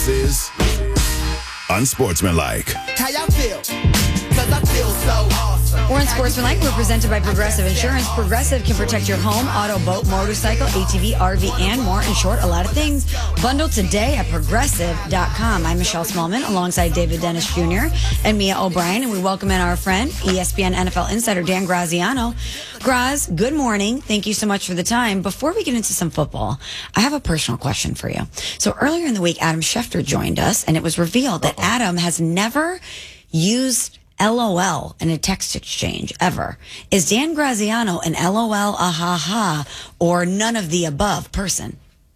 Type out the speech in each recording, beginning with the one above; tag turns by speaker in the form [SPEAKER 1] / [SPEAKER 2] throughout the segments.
[SPEAKER 1] is Unsportsmanlike.
[SPEAKER 2] How y'all feel? Cause I feel so awesome.
[SPEAKER 3] We're Unsportsmanlike. We're presented by Progressive Insurance. Progressive can protect your home, auto, boat, motorcycle, ATV, RV, and more. In short, a lot of things. Bundle today at Progressive.com. I'm Michelle Smallman alongside David Dennis Jr. and Mia O'Brien, and we welcome in our friend, ESPN NFL insider Dan Graziano. Graz, good morning. Thank you so much for the time. Before we get into some football, I have a personal question for you. So earlier in the week, Adam Schefter joined us, and it was revealed that Adam has never used LOL in a text exchange ever. Is Dan Graziano an LOL, ha, or none of the above person?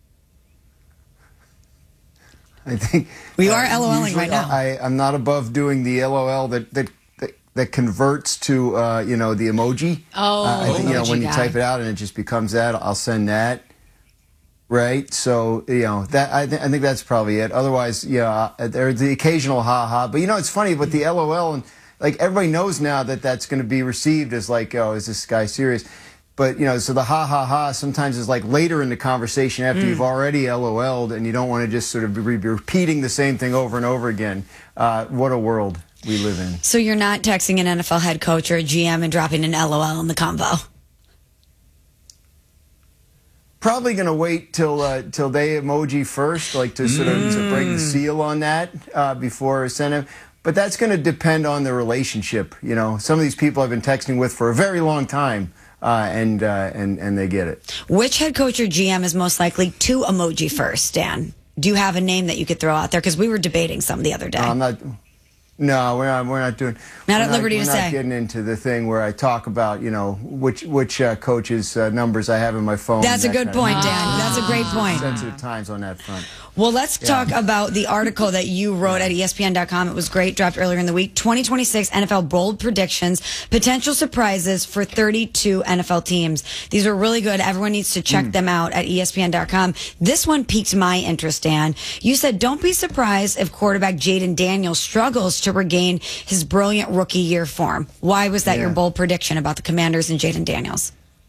[SPEAKER 4] I think
[SPEAKER 3] we are LOLing right now.
[SPEAKER 4] I'm not above doing the LOL that converts to the emoji. I think when you type it out and it just becomes that, I'll send that. Right, so that I think that's probably it. Otherwise, there's the occasional ha, but it's funny with the LOL, and like everybody knows now that that's going to be received as like, oh, is this guy serious? But so the ha sometimes is like later in the conversation after you've already LOL'd, and you don't want to just sort of be repeating the same thing over and over again. What a world we live in.
[SPEAKER 3] So you're not texting an NFL head coach or a GM and dropping an LOL in the convo?
[SPEAKER 4] Probably going to wait till they emoji first, like to sort of to break the seal on that before sending. But that's going to depend on the relationship. Some of these people I've been texting with for a very long time, and they get it.
[SPEAKER 3] Which head coach or GM is most likely to emoji first, Dan? Do you have a name that you could throw out there? Because we were debating some the other day.
[SPEAKER 4] I'm not. No, we're not doing.
[SPEAKER 3] Not at liberty to say.
[SPEAKER 4] We're not getting into the thing where I talk about which coaches' numbers I have in my phone.
[SPEAKER 3] That's a good point, Dan. That's a great point.
[SPEAKER 4] Sensitive times on that front.
[SPEAKER 3] Well, let's talk about the article that you wrote at ESPN.com. It was great. Dropped earlier in the week. 2026 NFL bold predictions, potential surprises for 32 NFL teams. These are really good. Everyone needs to check them out at ESPN.com. This one piqued my interest, Dan. You said, don't be surprised if quarterback Jayden Daniels struggles to regain his brilliant rookie year form. Why was that your bold prediction about the Commanders and Jayden Daniels?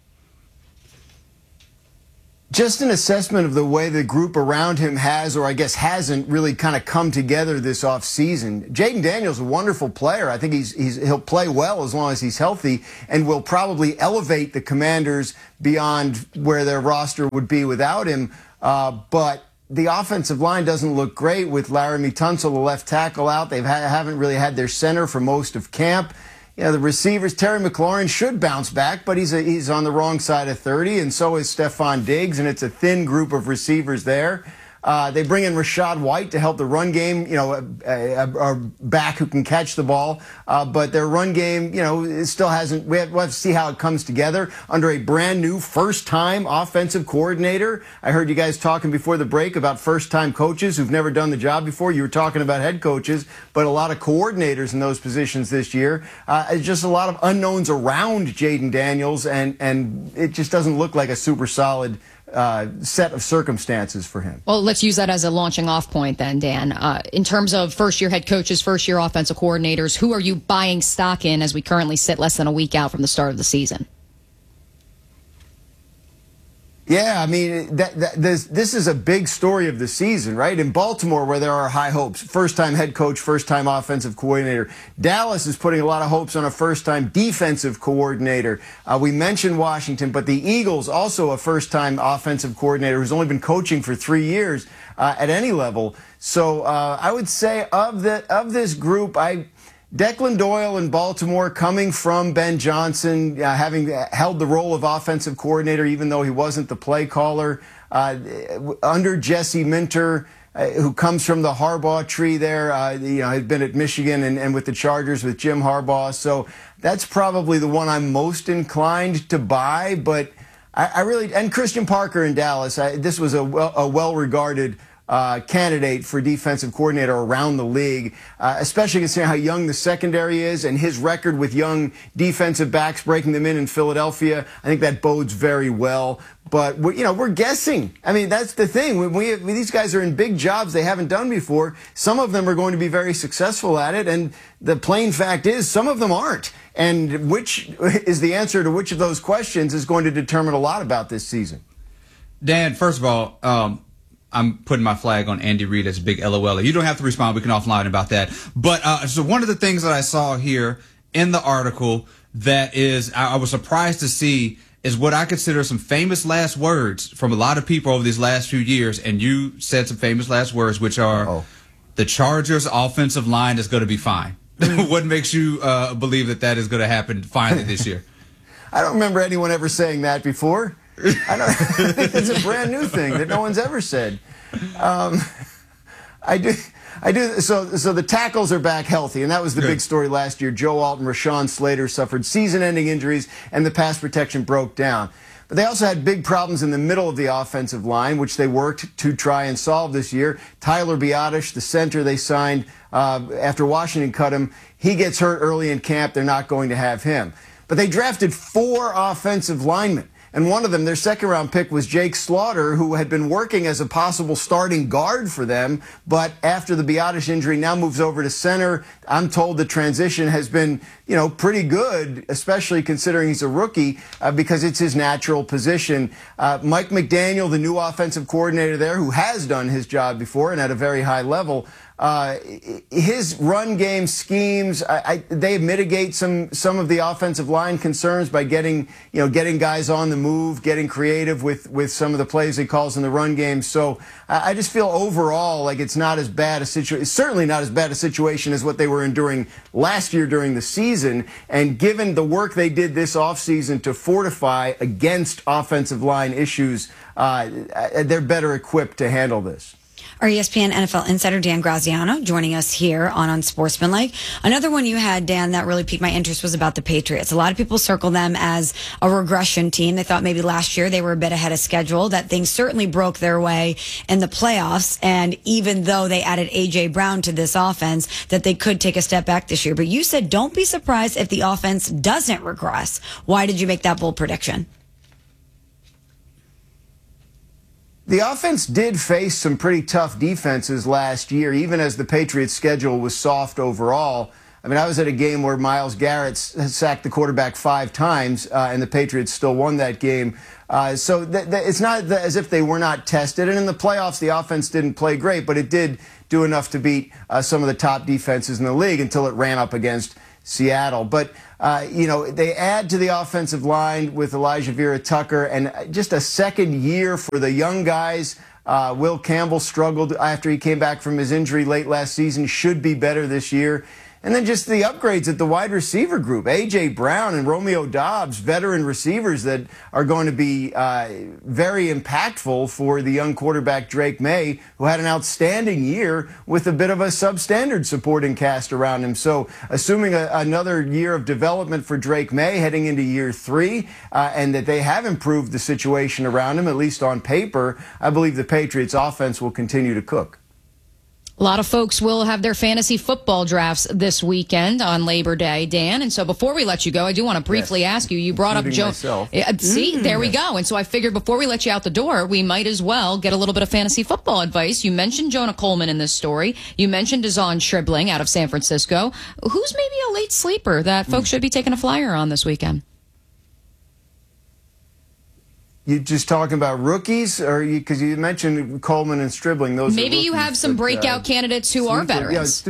[SPEAKER 4] Just an assessment of the way the group around him has, or I guess hasn't, really kind of come together this offseason. Jayden Daniels is a wonderful player. I think he'll play well as long as he's healthy, and will probably elevate the Commanders beyond where their roster would be without him. But the offensive line doesn't look great with Laramie Tunsil, the left tackle, out. They haven't really had their center for most of camp. The receivers, Terry McLaurin should bounce back, but he's on the wrong side of 30, and so is Stephon Diggs, and it's a thin group of receivers there. They bring in Rachaad White to help the run game, a back who can catch the ball. But their run game, it still hasn't. We'll have to see how it comes together under a brand new first-time offensive coordinator. I heard you guys talking before the break about first-time coaches who've never done the job before. You were talking about head coaches, but a lot of coordinators in those positions this year. It's just a lot of unknowns around Jayden Daniels, and it just doesn't look like a super solid set of circumstances for him.
[SPEAKER 5] Well, let's use that as a launching off point then, Dan. In terms of first-year head coaches, first-year offensive coordinators, who are you buying stock in as we currently sit less than a week out from the start of the season?
[SPEAKER 4] Yeah, I mean, this is a big story of the season, right? In Baltimore, where there are high hopes, first-time head coach, first-time offensive coordinator. Dallas is putting a lot of hopes on a first-time defensive coordinator. We mentioned Washington, but the Eagles, also a first-time offensive coordinator who's only been coaching for 3 years at any level. So I would say of this group, Declan Doyle in Baltimore, coming from Ben Johnson, having held the role of offensive coordinator, even though he wasn't the play caller, under Jesse Minter, who comes from the Harbaugh tree there, has been at Michigan and with the Chargers with Jim Harbaugh. So that's probably the one I'm most inclined to buy. But I really, and Christian Parker in Dallas, this was a well-regarded candidate for defensive coordinator around the league, especially considering how young the secondary is and his record with young defensive backs breaking them in Philadelphia. I think that bodes very well. But we're guessing. I mean, that's the thing. When these guys are in big jobs they haven't done before, some of them are going to be very successful at it, and the plain fact is some of them aren't. And which is the answer to which of those questions is going to determine a lot about this season.
[SPEAKER 6] Dan, first of all,
[SPEAKER 1] I'm putting my flag on Andy Reid as a big LOL. You don't have to respond. We can offline about that. But so one of the things that I saw here in the article that is I was surprised to see is what I consider some famous last words from a lot of people over these last few years. And you said some famous last words, which are the Chargers offensive line is going to be fine. What makes you believe that is going to happen finally this year?
[SPEAKER 4] I don't remember anyone ever saying that before. I think it's a brand new thing that no one's ever said. I do. So the tackles are back healthy, and that was the big story last year. Joe Alton, Rashawn Slater suffered season-ending injuries, and the pass protection broke down. But they also had big problems in the middle of the offensive line, which they worked to try and solve this year. Tyler Biadasz, the center they signed after Washington cut him, he gets hurt early in camp. They're not going to have him. But they drafted 4 offensive linemen. And one of them, their second-round pick, was Jake Slaughter, who had been working as a possible starting guard for them, but after the Biadasz injury now moves over to center. I'm told the transition has been, pretty good, especially considering he's a rookie, because it's his natural position. Mike McDaniel, the new offensive coordinator there, who has done his job before and at a very high level, his run game schemes, they mitigate some of the offensive line concerns by getting guys on the move, getting creative with some of the plays he calls in the run game. So I just feel overall like it's not as bad a situation. It's certainly not as bad a situation as what they were enduring last year during the season. And given the work they did this offseason to fortify against offensive line issues, they're better equipped to handle this.
[SPEAKER 3] Our ESPN NFL insider, Dan Graziano, joining us here on Unsportsmanlike. Another one you had, Dan, that really piqued my interest was about the Patriots. A lot of people circle them as a regression team. They thought maybe last year they were a bit ahead of schedule, that things certainly broke their way in the playoffs. And even though they added A.J. Brown to this offense, that they could take a step back this year. But you said don't be surprised if the offense doesn't regress. Why did you make that bold prediction?
[SPEAKER 4] The offense did face some pretty tough defenses last year, even as the Patriots' schedule was soft overall. I mean, I was at a game where Myles Garrett sacked the quarterback 5 times, and the Patriots still won that game. So it's not as if they were not tested. And in the playoffs, the offense didn't play great, but it did do enough to beat some of the top defenses in the league until it ran up against Seattle. But, they add to the offensive line with Elijah Vera Tucker, and just a second year for the young guys. Will Campbell struggled after he came back from his injury late last season, should be better this year. And then just the upgrades at the wide receiver group. A.J. Brown and Romeo Doubs, veteran receivers that are going to be very impactful for the young quarterback Drake May, who had an outstanding year with a bit of a substandard supporting cast around him. So assuming another year of development for Drake May heading into year 3, and that they have improved the situation around him, at least on paper, I believe the Patriots offense will continue to cook.
[SPEAKER 5] A lot of folks will have their fantasy football drafts this weekend on Labor Day, Dan. And so before we let you go, I do want to briefly ask you, you brought up Joe. See, there we go. And so I figured before we let you out the door, we might as well get a little bit of fantasy football advice. You mentioned Jonah Coleman in this story. You mentioned Dazon Stribling out of San Francisco. Who's maybe a late sleeper that folks should be taking a flyer on this weekend?
[SPEAKER 4] You just talking about rookies, or because you mentioned Coleman and Stribling? Those
[SPEAKER 5] maybe
[SPEAKER 4] are
[SPEAKER 5] you have some breakout candidates who are veterans.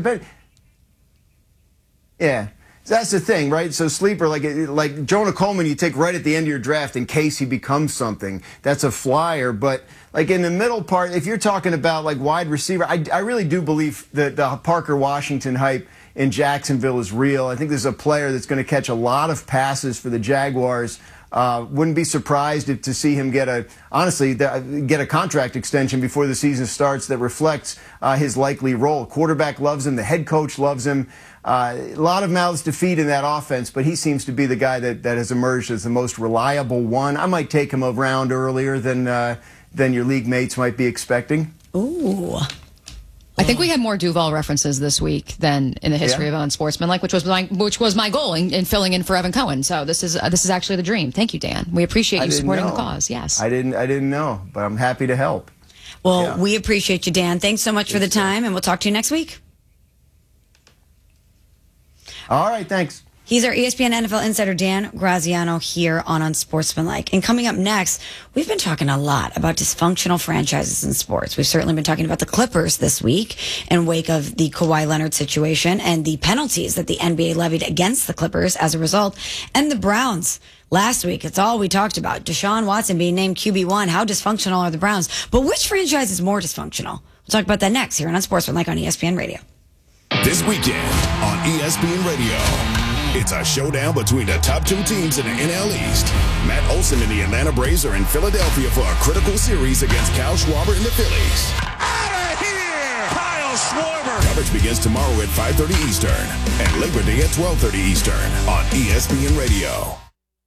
[SPEAKER 4] Yeah, that's the thing, right? So sleeper, like Jonah Coleman, you take right at the end of your draft in case he becomes something. That's a flyer, but like in the middle part, if you're talking about like wide receiver, I really do believe that the Parker Washington hype in Jacksonville is real. I think there's a player that's going to catch a lot of passes for the Jaguars. Wouldn't be surprised to see him get a contract extension before the season starts that reflects his likely role. Quarterback loves him. The head coach loves him. A lot of mouths to feed in that offense, but he seems to be the guy that has emerged as the most reliable one. I might take him a round earlier than your league mates might be expecting.
[SPEAKER 3] Ooh.
[SPEAKER 5] I think we had more Duval references this week than in the history of Unsportsmanlike, which was my goal in filling in for Evan Cohen. So this is actually the dream. Thank you, Dan. We appreciate you supporting the cause. Yes,
[SPEAKER 4] I didn't know, but I'm happy to help.
[SPEAKER 3] Well, we appreciate you, Dan. Thanks so much for the time, and we'll talk to you next week.
[SPEAKER 4] All right, thanks.
[SPEAKER 3] He's our ESPN NFL insider, Dan Graziano, here on Unsportsmanlike. And coming up next, we've been talking a lot about dysfunctional franchises in sports. We've certainly been talking about the Clippers this week in wake of the Kawhi Leonard situation and the penalties that the NBA levied against the Clippers as a result. And the Browns. Last week, it's all we talked about. Deshaun Watson being named QB1. How dysfunctional are the Browns? But which franchise is more dysfunctional? We'll talk about that next here on Unsportsmanlike on ESPN Radio.
[SPEAKER 6] This weekend on ESPN Radio, it's a showdown between the top two teams in the NL East. Matt Olson and the Atlanta Braves are in Philadelphia for a critical series against Kyle Schwarber and the Phillies.
[SPEAKER 2] Out of here, Kyle Schwarber.
[SPEAKER 6] Coverage begins tomorrow at 5:30 Eastern and Labor Day at 12:30 Eastern on ESPN Radio.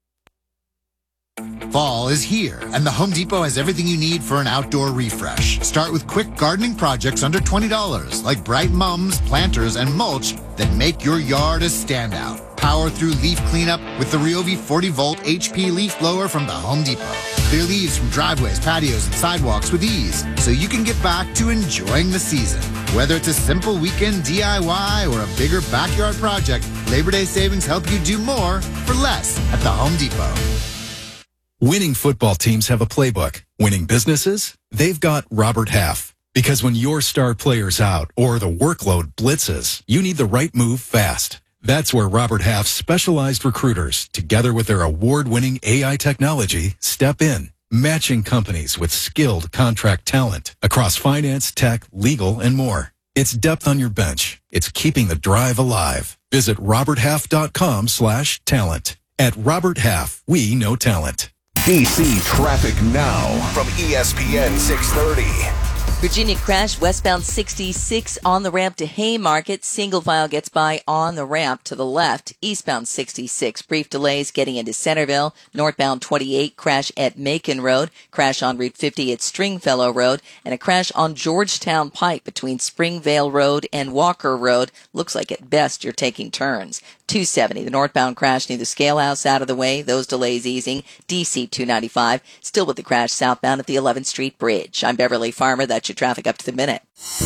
[SPEAKER 7] Fall is here, and the Home Depot has everything you need for an outdoor refresh. Start with quick gardening projects under $20, like bright mums, planters, and mulch that make your yard a standout. Power through leaf cleanup with the Ryobi 40-volt HP leaf blower from the Home Depot. Clear leaves from driveways, patios, and sidewalks with ease, so you can get back to enjoying the season. Whether it's a simple weekend DIY or a bigger backyard project, Labor Day savings help you do more for less at the Home Depot.
[SPEAKER 8] Winning football teams have a playbook. Winning businesses? They've got Robert Half. Because when your star player's out or the workload blitzes, you need the right move fast. That's where Robert Half's specialized recruiters, together with their award-winning AI technology, step in, matching companies with skilled contract talent across finance, tech, legal, and more. It's depth on your bench. It's keeping the drive alive. Visit roberthalf.com/talent. At Robert Half, we know talent.
[SPEAKER 6] DC traffic now from ESPN 630.
[SPEAKER 9] Virginia crash westbound 66 on the ramp to Haymarket. Single file gets by on the ramp to the left. Eastbound 66. Brief delays getting into Centerville. Northbound 28 crash at Macon Road. Crash on Route 50 at Stringfellow Road. And a crash on Georgetown Pike between Springvale Road and Walker Road. Looks like at best you're taking turns. 270, the northbound crash near the Scale House out of the way. Those delays easing. DC 295, still with the crash southbound at the 11th Street Bridge. I'm Beverly Farmer. That's your traffic up to the minute.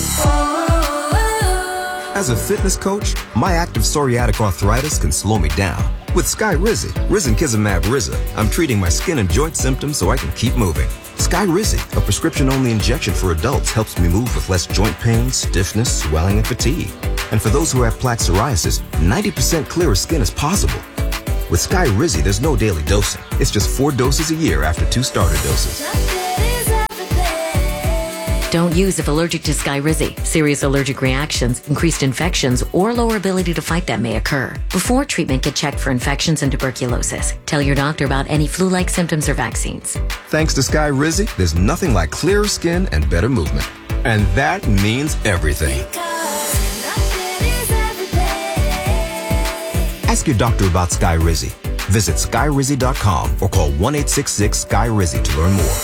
[SPEAKER 10] As a fitness coach, my active psoriatic arthritis can slow me down. With Skyrizi, Risankizumab Riza, I'm treating my skin and joint symptoms so I can keep moving. Skyrizi, a prescription-only injection for adults, helps me move with less joint pain, stiffness, swelling, and fatigue. And for those who have plaque psoriasis, 90% clearer skin is possible. With Skyrizi, there's no daily dosing. It's just 4 doses a year after 2 starter doses.
[SPEAKER 11] Don't use if allergic to Skyrizi. Serious allergic reactions, increased infections, or lower ability to fight them may occur. Before treatment, get checked for infections and tuberculosis. Tell your doctor about any flu-like symptoms or vaccines.
[SPEAKER 10] Thanks to Skyrizi, there's nothing like clearer skin and better movement. And that means everything. Ask your doctor about Skyrizi. Visit Skyrizi.com or call 1-866-SKY-RIZI to learn more.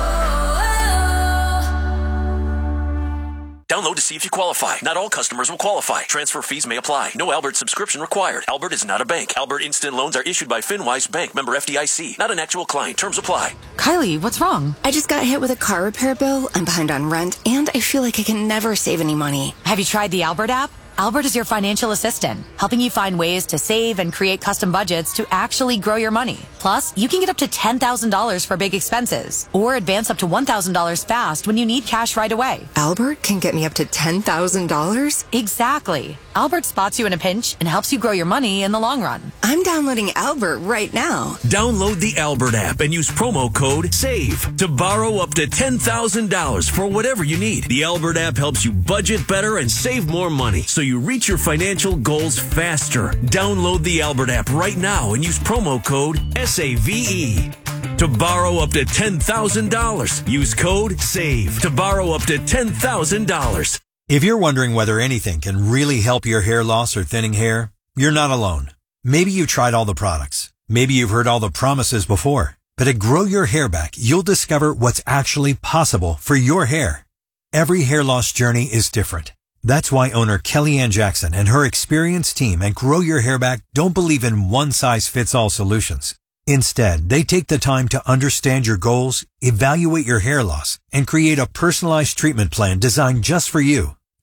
[SPEAKER 12] Download to see if you qualify. Not all customers will qualify. Transfer fees may apply. No Albert subscription required. Albert is not a bank. Albert Instant Loans are issued by FinWise Bank, member FDIC. Not an actual client. Terms apply.
[SPEAKER 13] Kylie, what's wrong? I just got hit with a car repair bill. I'm behind on rent, and I feel like I can never save any money.
[SPEAKER 14] Have you tried the Albert app? Albert is your financial assistant, helping you find ways to save and create custom budgets to actually grow your money. Plus, you can get up to $10,000 for big expenses or advance up to $1,000 fast when you need cash right away.
[SPEAKER 13] Albert can get me up to $10,000?
[SPEAKER 14] Exactly. Albert spots you in a pinch and helps you grow your money in the long run.
[SPEAKER 13] I'm downloading Albert right now.
[SPEAKER 12] Download the Albert app and use promo code SAVE to borrow up to $10,000 for whatever you need. The Albert app helps you budget better and save more money so you reach your financial goals faster. Download the Albert app right now and use promo code SAVE to borrow up to $10,000. Use code SAVE to borrow up to $10,000.
[SPEAKER 15] If you're wondering whether anything can really help your hair loss or thinning hair, you're not alone. Maybe you've tried all the products. Maybe you've heard all the promises before. But at Grow Your Hair Back, you'll discover what's actually possible for your hair. Every hair loss journey is different. That's why owner Kellyanne Jackson and her experienced team at Grow Your Hair Back don't believe in one-size-fits-all solutions. Instead, they take the time to understand your goals, evaluate your hair loss, and create a personalized treatment plan designed just for you.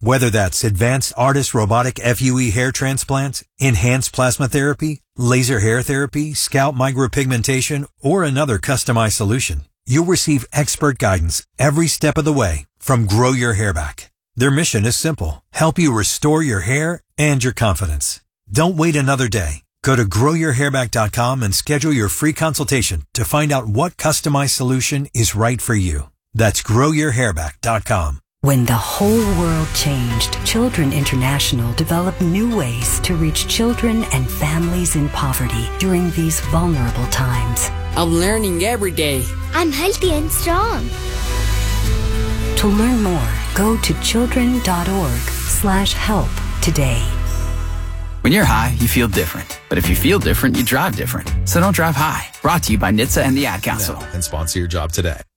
[SPEAKER 15] Whether that's advanced ARTIS robotic FUE hair transplant, enhanced plasma therapy, laser hair therapy, scalp micropigmentation, or another customized solution, you'll receive expert guidance every step of the way from Grow Your Hair Back. Their mission is simple: help you restore your hair and your confidence. Don't wait another day. Go to growyourhairback.com and schedule your free consultation to find out what customized solution is right for you. That's growyourhairback.com.
[SPEAKER 16] When the whole world changed, Children International developed new ways to reach children and families in poverty during these vulnerable times.
[SPEAKER 17] I'm learning every day.
[SPEAKER 18] I'm healthy and strong.
[SPEAKER 16] To learn more, go to children.org/help today.
[SPEAKER 19] When you're high, you feel different. But if you feel different, you drive different. So don't drive high. Brought to you by NHTSA and the Ad Council.
[SPEAKER 20] And sponsor your job today.